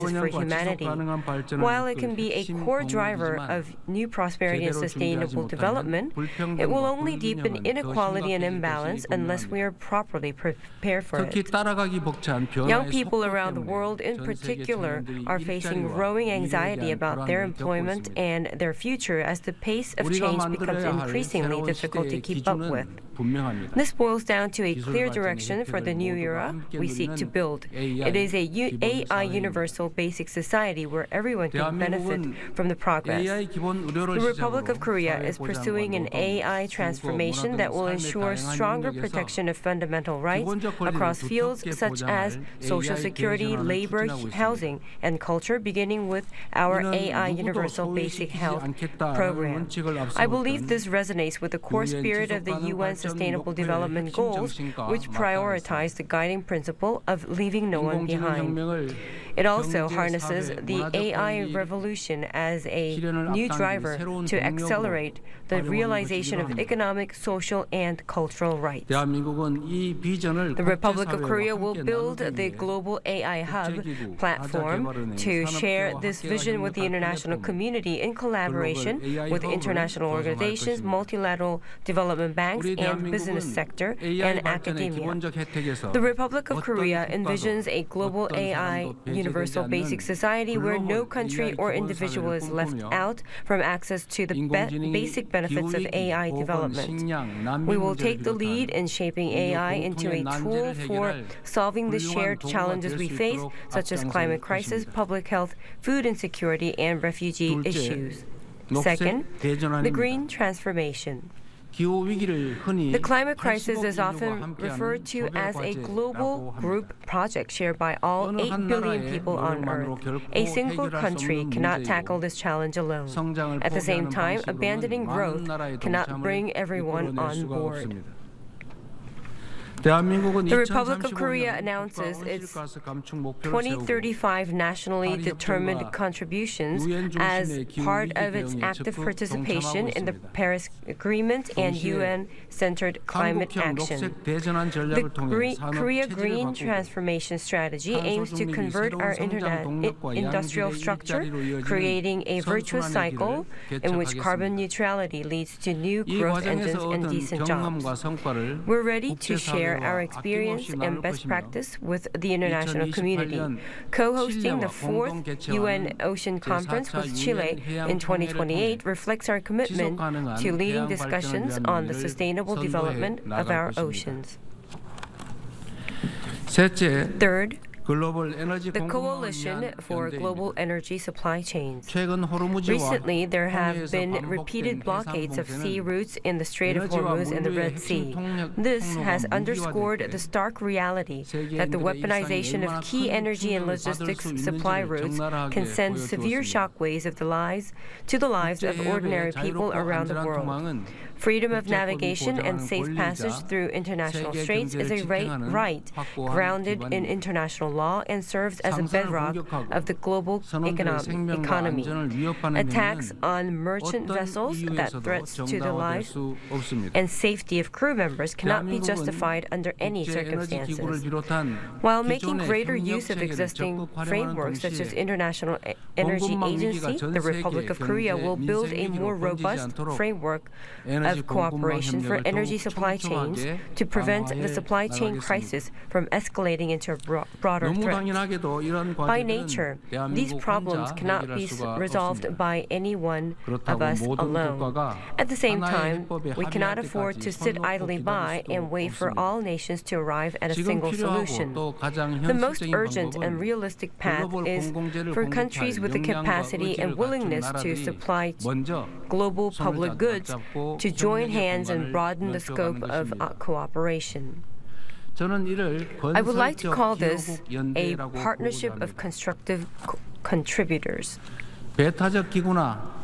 for humanity. While it can be a core driver of new prosperity and sustainable development, it will only deepen inequality and imbalance unless we are properly prepared for it. Young people around the world in particular are facing growing anxiety about their employment and their future as the pace of change becomes increasingly difficult to keep up with. This boils down to a clear direction for the new era we seek to build. It is a AI universal basic society where everyone can benefit from the progress. The Republic of Korea is pursuing an AI transformation that will ensure stronger protection of fundamental rights across fields such as social security, labor, housing, and culture, beginning with our AI Universal Basic Health program. I believe this resonates with the core spirit of the UN Sustainable Development Goals, which prioritize the guiding principle of leaving no one behind. It also harnesses the AI revolution as a new driver to accelerate the realization of economic, social, and cultural rights. The Republic of Korea will build the Global AI Hub platform to share this vision with the international community in collaboration with international organizations, multilateral development banks, and business sector and academia. The Republic of Korea envisions a global AI universal basic society where no country or individual is left out from access to the basic benefits of AI development. We will take the lead in shaping AI into a tool for solving the shared challenges we face, such as climate crisis, public health, food insecurity, and refugee issues. Second, the green transformation. The climate crisis is often referred to as a global group project shared by all 8 billion people on Earth. A single country cannot tackle this challenge alone. At the same time, abandoning growth cannot bring everyone on board. The Republic of Korea announces its 2035 nationally determined contributions as part of its active participation in the Paris Agreement and UN-centered climate action. The Korea Green Transformation Strategy aims to convert our industrial structure, creating a virtuous cycle in which carbon neutrality leads to new growth engines and decent jobs. We're ready to share our experience and best practice with the international community. Co-hosting the 4th UN Ocean Conference with Chile in 2028 reflects our commitment to leading discussions on the sustainable development of our oceans. Third, the Coalition for Global Energy Supply Chains. Recently, there have been repeated blockades of sea routes in the Strait of Hormuz and the Red Sea. This has underscored the stark reality that the weaponization of key energy and logistics supply routes can send severe shockwaves to the lives of ordinary people around the world. Freedom of navigation and safe passage through international straits is a right grounded in international law and serves as a bedrock of the global economy. Attacks on merchant vessels that threats to the lives and safety of crew members cannot be justified under any circumstances. While making greater use of existing frameworks such as International Energy Agency, the Republic of Korea will build a more robust framework of cooperation for energy supply chains to prevent the supply chain crisis from escalating into a broader threat. By nature, these problems cannot be resolved by any one of us alone. At the same time, we cannot afford to sit idly by and wait for all nations to arrive at a single solution. The most urgent and realistic path is for countries with the capacity and willingness to supply global public goods to join hands and broaden the scope of cooperation. I would like to call this a partnership of constructive contributors.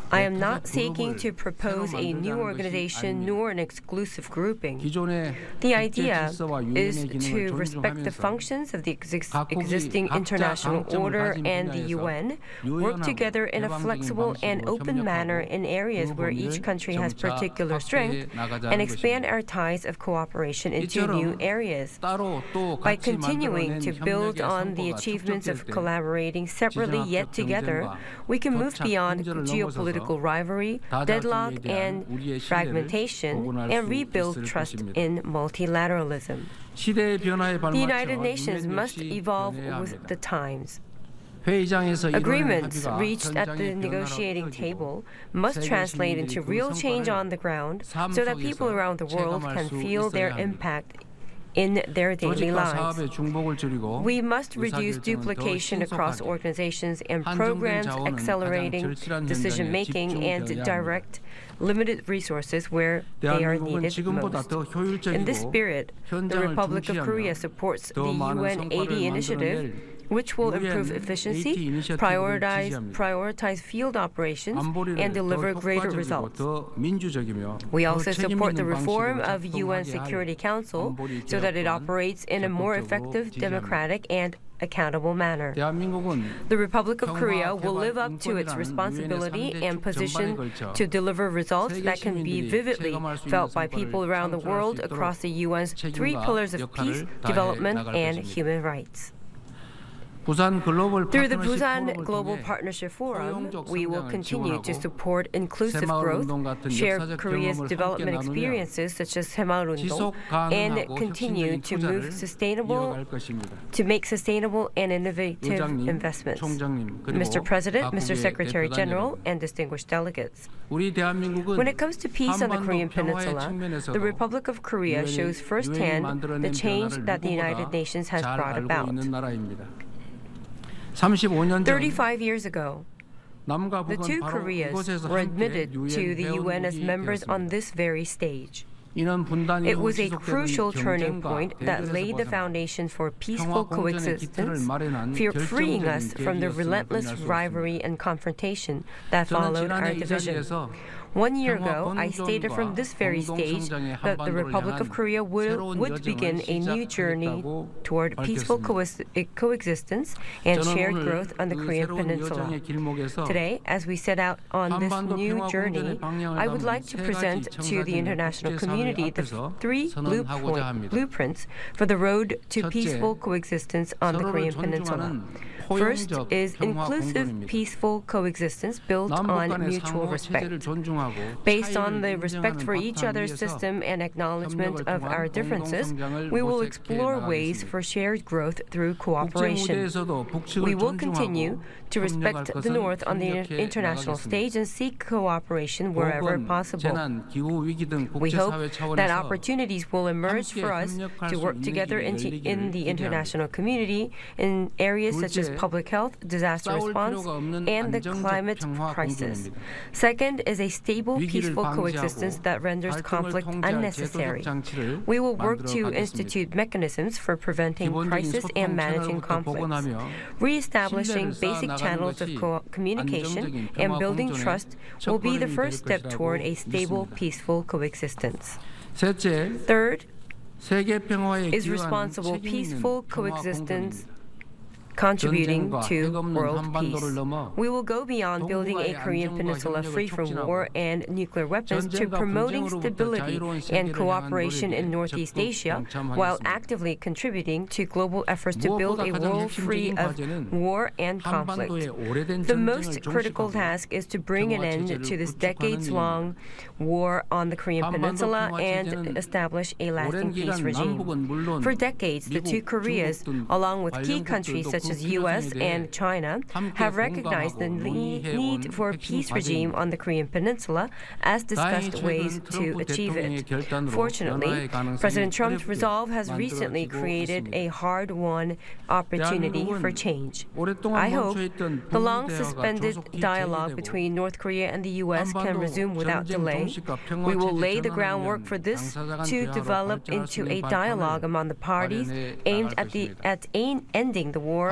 I am not seeking to propose a new organization nor an exclusive grouping. The idea is to respect the functions of the existing international order and the UN, work together in a flexible and open manner in areas where each country has particular strength, and expand our ties of cooperation into new areas. By continuing to build on the achievements of collaborating separately yet together, we can move beyond geopolitical rivalry, deadlock, and fragmentation, and rebuild trust in multilateralism. The United Nations must evolve with the times. Agreements reached at the negotiating table must translate into real change on the ground so that people around the world can feel their impact in their daily lives. We must reduce duplication across organizations and programs, accelerating decision-making and direct limited resources where they are needed most. In this spirit, the Republic of Korea supports the UN 80 initiative, which will improve efficiency, prioritize field operations, and deliver greater results. We also support the reform of UN Security Council so that it operates in a more effective, democratic, and accountable manner. The Republic of Korea will live up to its responsibility and position to deliver results that can be vividly felt by people around the world across the UN's 3 pillars of peace, development, and human rights. Through the Busan Global Partnership Forum, we will continue to support inclusive growth, share Korea's development experiences such as Saemaul-Undong, and continue to make sustainable and innovative investments. Mr. President, Mr. Secretary General, and distinguished delegates. When it comes to peace on the Korean Peninsula, the Republic of Korea shows firsthand the change that the United Nations has brought about. 35 years ago, the 2 Koreas were admitted to the UN as members on this very stage. It was a crucial turning point that laid the foundation for peaceful coexistence, freeing us from the relentless rivalry and confrontation that followed our division. 1 year ago, I stated from this very stage that the Republic of Korea would begin a new journey toward peaceful coexistence and shared growth on the Korean Peninsula. Today, as we set out on this new journey, I would like to present to the international community the 3 blueprints for the road to peaceful coexistence on the Korean Peninsula. First is inclusive, peaceful coexistence built on mutual respect. Based on the respect for each other's system and acknowledgement of our differences, we will explore ways for shared growth through cooperation. We will continue to respect the North on the international stage and seek cooperation wherever possible. We hope that opportunities will emerge for us to work together in the international community in areas such as public health, disaster response, and the climate crisis. Second is a stable, peaceful coexistence that renders conflict unnecessary. We will work to institute mechanisms for preventing crisis and managing conflicts. Re-establishing basic channels of communication and building trust will be the first step toward a stable, peaceful coexistence. Third is responsible, peaceful coexistence contributing to world peace. We will go beyond building a Korean peninsula free from war and nuclear weapons to promoting stability and cooperation in Northeast Asia while actively contributing to global efforts to build a world free of war and conflict. The most critical task is to bring an end to this decades-long war on the Korean peninsula and establish a lasting peace regime. For decades, the 2 Koreas, along with key countries such as U.S. and China, have recognized the need for a peace regime on the Korean Peninsula as discussed ways to achieve it. Fortunately, President Trump's resolve has recently created a hard-won opportunity for change. I hope the long-suspended dialogue between North Korea and the U.S. can resume without delay. We will lay the groundwork for this to develop into a dialogue among the parties aimed at ending the war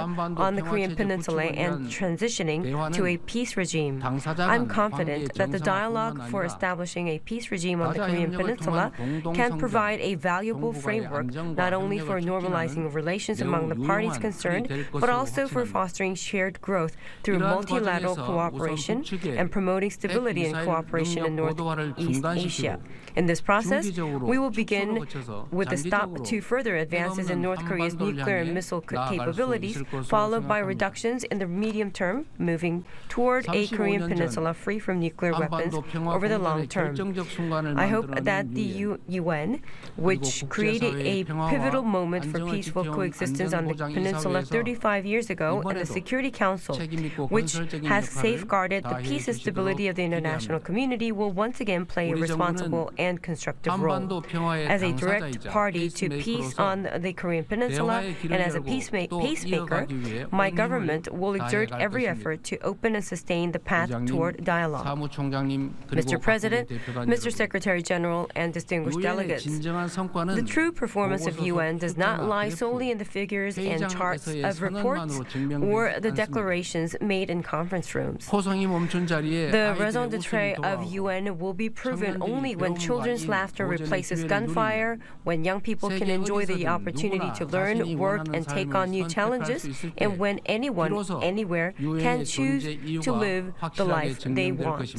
on the Korean Peninsula and transitioning to a peace regime. I'm confident that the dialogue for establishing a peace regime on the Korean Peninsula can provide a valuable framework not only for normalizing relations among the parties concerned, but also for fostering shared growth through multilateral cooperation and promoting stability and cooperation in Northeast Asia. In this process, we will begin with a stop to further advances in North Korea's nuclear and missile capabilities, followed by reductions in the medium term, moving toward a Korean peninsula free from nuclear weapons over the long term. I hope that the UN, which created a pivotal moment for peaceful coexistence on the peninsula 35 years ago, and the Security Council, which has safeguarded the peace and stability of the international community, will once again play a responsible and constructive role. As a direct party to peace on the Korean Peninsula and as a pacemaker, my government will exert every effort to open and sustain the path toward dialogue. Mr. President, Mr. Secretary General, and distinguished delegates, the true performance of UN does not lie solely in the figures and charts of reports or the declarations made in conference rooms. The raison d'etre of UN will be proven only when children's laughter replaces gunfire, when young people can enjoy the opportunity to learn, work, and take on new challenges, and when anyone, anywhere, can choose to live the life they want.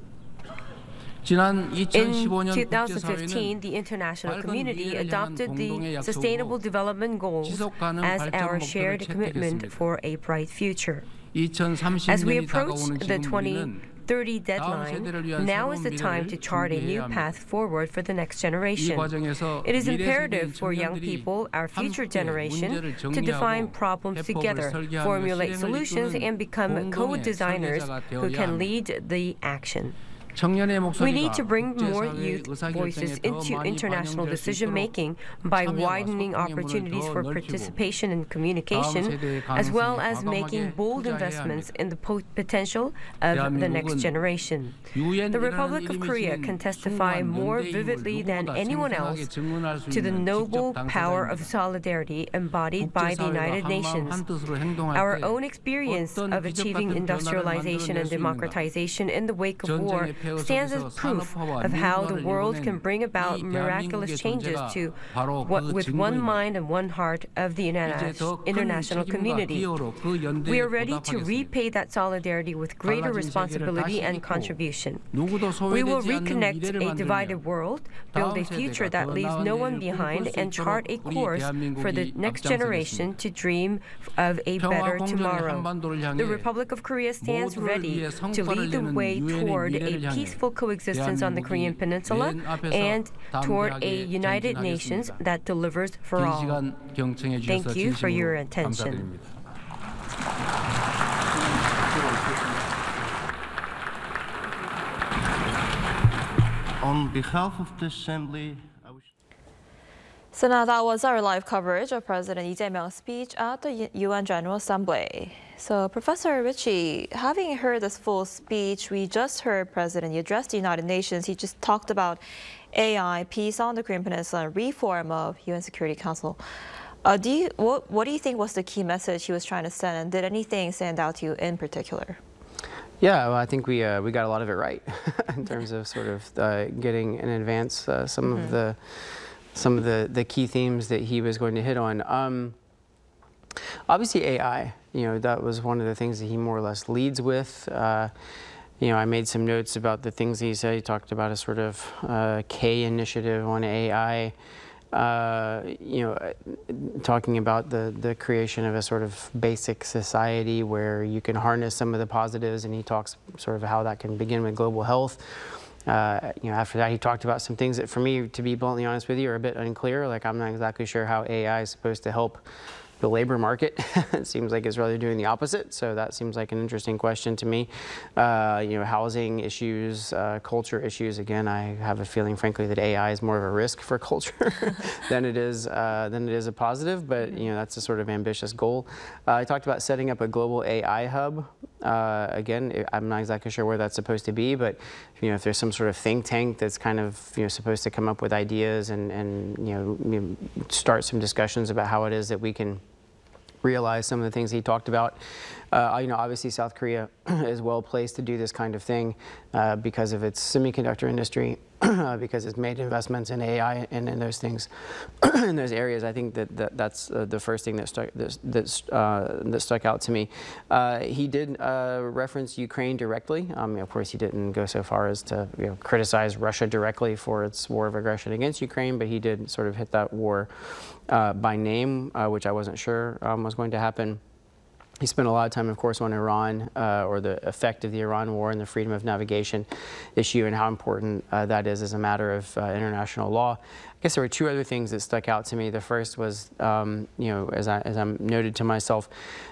In 2015, the international community adopted the Sustainable Development Goals as our shared commitment for a bright future. As we approach the 2030 deadline, now is the time to chart a new path forward for the next generation. It is imperative for young people, our future generation, to define problems together, formulate solutions, and become co-designers who can lead the action. We need to bring more youth voices into international decision-making by widening opportunities for participation and communication, as well as making bold investments in the potential of the next generation. The Republic of Korea can testify more vividly than anyone else to the noble power of solidarity embodied by the United Nations. Our own experience of achieving industrialization and democratization in the wake of war stands as proof of how the world can bring about miraculous changes to with one mind and one heart of the international community. We are ready to repay that solidarity with greater responsibility and contribution. We will reconnect a divided world, build a future that leaves no one behind, and chart a course for the next generation to dream of a better tomorrow. The Republic of Korea stands ready to lead the way toward a peaceful coexistence on the Korean Peninsula and toward a United Nations that delivers for all. Thank you for your attention. On behalf of the Assembly, So now that was our live coverage of President Lee Jae-myung's speech at the UN General Assembly. So Professor Ritchie, having heard this full speech, we just heard President Lee address the United Nations. He just talked about AI, peace on the Korean Peninsula, and reform of UN Security Council. What do you think was the key message he was trying to send, and did anything stand out to you in particular? Yeah, well, I think we got a lot of it right in terms of sort of getting in advance some of the key themes that he was going to hit on. Obviously AI, that was one of the things that he more or less leads with. I made some notes about the things he said. He talked about a sort of K initiative on AI, talking about the creation of a sort of basic society where you can harness some of the positives, and he talks sort of how that can begin with global health. After that, he talked about some things that, for me, to be bluntly honest with you, are a bit unclear. Like, I'm not exactly sure how AI is supposed to help the labor market. It seems like it's rather doing the opposite. So that seems like an interesting question to me. Housing issues, culture issues. Again, I have a feeling, frankly, that AI is more of a risk for culture than it is a positive. But that's a sort of ambitious goal. I talked about setting up a global AI hub. Again, I'm not exactly sure where that's supposed to be, but if there's some sort of think tank that's kind of supposed to come up with ideas and start some discussions about how it is that we can realize some of the things he talked about. Obviously South Korea is well placed to do this kind of thing because of its semiconductor industry, because it's made investments in AI and in those things, in those areas. I think that's the first thing that stuck out to me. He did reference Ukraine directly. Of course, he didn't go so far as to criticize Russia directly for its war of aggression against Ukraine, but he did sort of hit that war by name, which I wasn't sure was going to happen. He spent a lot of time, of course, on Iran, or the effect of the Iran war and the freedom of navigation issue and how important that is as a matter of international law. I guess there were two other things that stuck out to me. The first was, as I noted to myself,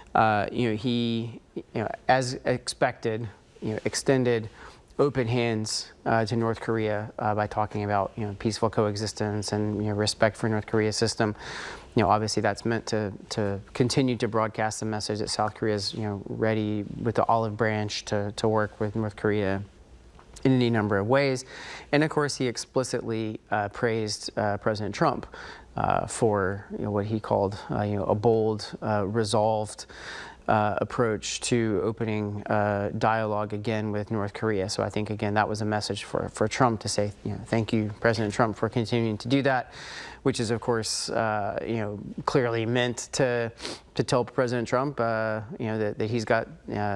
he, as expected, extended open hands to North Korea by talking about peaceful coexistence and respect for North Korea's system. Obviously that's meant to continue to broadcast the message that South Korea is ready with the olive branch to work with North Korea in any number of ways. And of course he explicitly praised President Trump for what he called a bold, resolved approach to opening dialogue again with North Korea. So I think, again, that was a message for Trump to say, thank you, President Trump, for continuing to do that, which is, of course, clearly meant to tell President Trump, that he's got,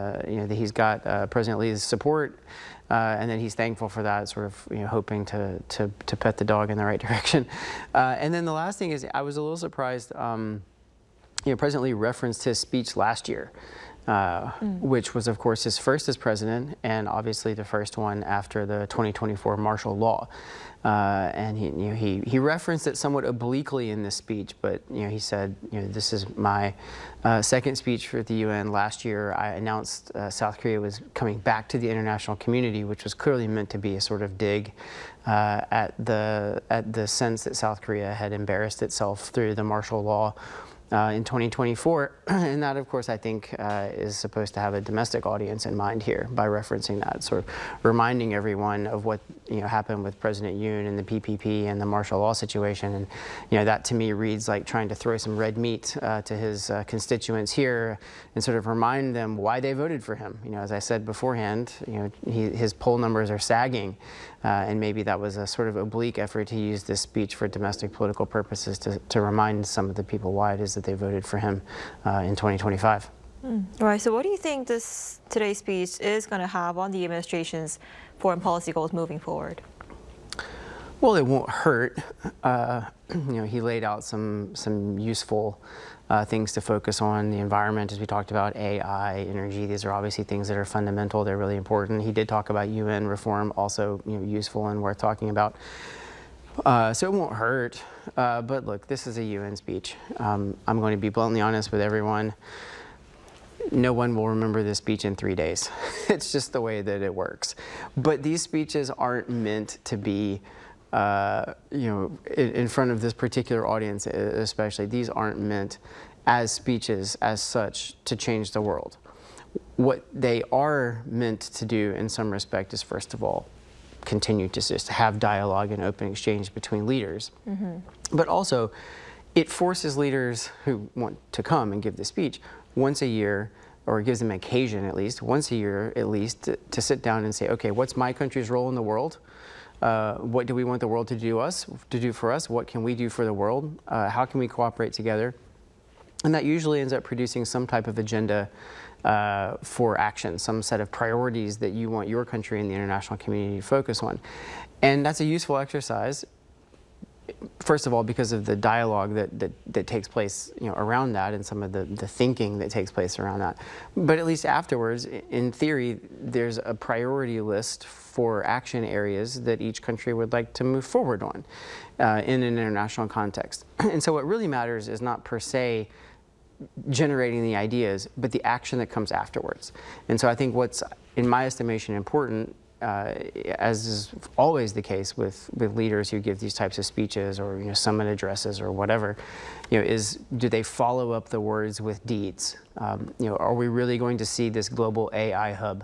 President Lee's support, and that he's thankful for that, sort of, hoping to pet the dog in the right direction. And then the last thing is, I was a little surprised. President Lee referenced his speech last year, which was, of course, his first as president, and obviously the first one after the 2024 martial law. And he referenced it somewhat obliquely in this speech, but he said, this is my second speech for the UN. Last year, I announced South Korea was coming back to the international community, which was clearly meant to be a sort of dig at the sense that South Korea had embarrassed itself through the martial law in 2024, and that, of course, I think is supposed to have a domestic audience in mind here by referencing that, sort of reminding everyone of what happened with President Yoon and the PPP and the martial law situation, and that to me reads like trying to throw some red meat to his constituents here and sort of remind them why they voted for him. As I said beforehand, his poll numbers are sagging, and maybe that was a sort of oblique effort to use this speech for domestic political purposes to remind some of the people why it is that they voted for him in 2025. Right. So what do you think today's speech is going to have on the administration's foreign policy goals moving forward? Well, it won't hurt. He laid out some useful things to focus on: the environment, as we talked about, AI, energy. These are obviously things that are fundamental. They're really important. He did talk about UN reform, also useful and worth talking about. So it won't hurt. But look, this is a UN speech. I'm going to be bluntly honest with everyone. No one will remember this speech in 3 days. It's just the way that it works. But these speeches aren't meant to be in front of this particular audience, especially. These aren't meant as speeches as such to change the world. What they are meant to do in some respect is, first of all, continue to just have dialogue and open exchange between leaders. But also, it forces leaders who want to come and give the speech once a year, or gives them an occasion at least, once a year at least, to sit down and say, okay, what's my country's role in the world? What do we want the world to do for us? What can we do for the world? How can we cooperate together? And that usually ends up producing some type of agenda for action, some set of priorities that you want your country and the international community to focus on. And that's a useful exercise, first of all, because of the dialogue that takes place around that, and some of the thinking that takes place around that. But at least afterwards, in theory, there's a priority list for action areas that each country would like to move forward on in an international context. And so what really matters is not per se generating the ideas, but the action that comes afterwards. And so I think what's, in my estimation, important, as is always the case with leaders who give these types of speeches or summit addresses or whatever, is, do they follow up the words with deeds? Are we really going to see this global AI hub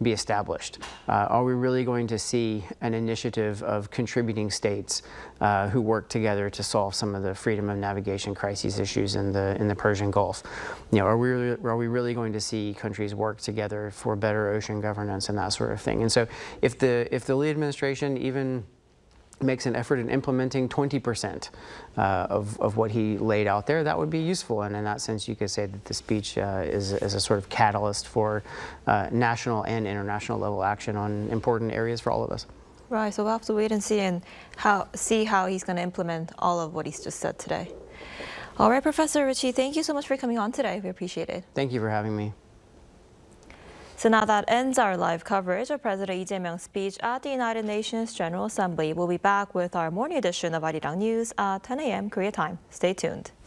be established? Are we really going to see an initiative of contributing states who work together to solve some of the freedom of navigation crises issues in the Persian Gulf? Are we really going to see countries work together for better ocean governance and that sort of thing? And so if the Lee administration even makes an effort in implementing 20% of what he laid out there, that would be useful. And in that sense, you could say that the speech is a sort of catalyst for national and international level action on important areas for all of us. Right, so we'll have to wait and see how he's going to implement all of what he's just said today. All right, Professor Ritchie, thank you so much for coming on today. We appreciate it. Thank you for having me. So now that ends our live coverage of President Lee Jae-myung's speech at the United Nations General Assembly. We'll be back with our morning edition of Arirang News at 10 a.m. Korea time. Stay tuned.